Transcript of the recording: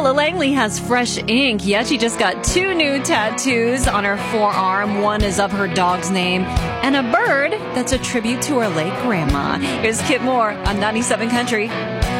Ella Langley has fresh ink. Yeah, she just got 2 new tattoos on her forearm. One is of her dog's name and a bird that's a tribute to her late grandma. Here's Kit Moore on 97 Country.